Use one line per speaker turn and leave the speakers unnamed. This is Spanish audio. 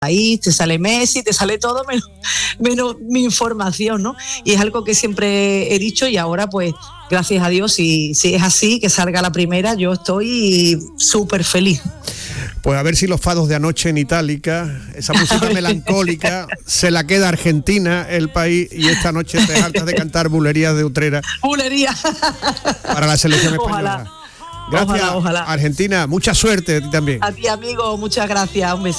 ahí te sale Messi, te sale todo menos mi información, ¿no? Y es algo que siempre he dicho y ahora pues gracias a Dios, si es así, que salga la primera, yo estoy súper feliz.
Pues a ver si los fados de anoche en Itálica, esa música melancólica, se la queda Argentina, el país, y esta noche te hartas de cantar bulerías de Utrera.
Bulería.
Para la selección española.
Ojalá.
Gracias,
Ojalá.
Argentina. Mucha suerte a ti también.
A ti, amigo, muchas gracias. Un beso.